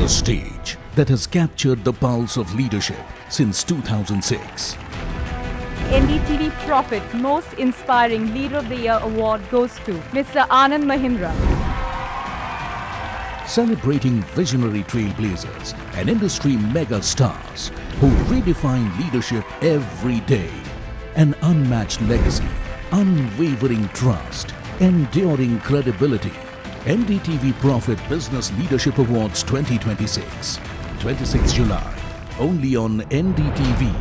A stage that has captured the pulse of leadership since 2006. NDTV Profit Most Inspiring Leader of the Year Award goes to Mr. Anand Mahindra. Celebrating visionary trailblazers and industry mega stars who redefine leadership every day. An unmatched legacy, unwavering trust, enduring credibility. NDTV Profit Business Leadership Awards 2026. 26 July. Only on NDTV.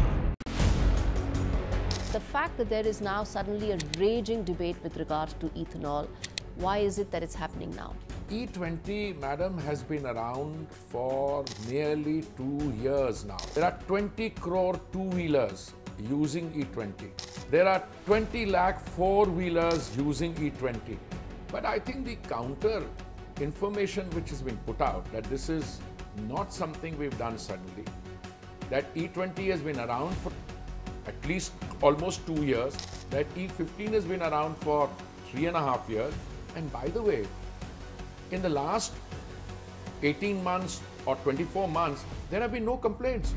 The fact that there is now suddenly a raging debate with regard to ethanol, why is it that it's happening now? E20, madam, has been around for nearly 2 years now. There are 20 crore two-wheelers using E20. There are 20 lakh four-wheelers using E20. But I think the counter information which has been put out, that this is not something we've done suddenly, that E20 has been around for at least almost 2 years, that E15 has been around for 3.5 years. And by the way, in the last 18 months or 24 months, there have been no complaints.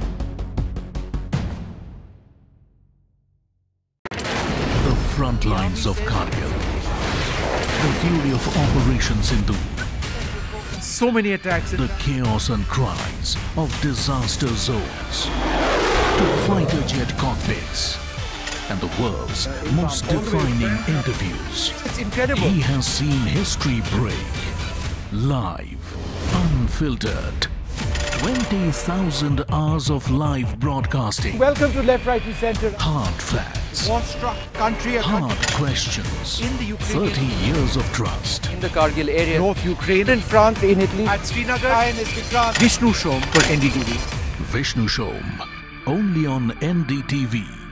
The front lines of Kargil. The fury of Operation Sindoor. So many attacks. The chaos and cries of disaster zones. To fighter jet cockpits. And the world's most defining interviews. It's incredible. He has seen history break. Live, unfiltered. 20,000 hours of live broadcasting. Welcome to Left, Right and Centre. Hard facts. War-struck country. Hard questions. In the Ukraine. 30 years of trust. In the Kargil area. North Ukraine. In France, in Italy. At Srinagar. Vishnu Shom for NDTV. Vishnu Shom. Only on NDTV.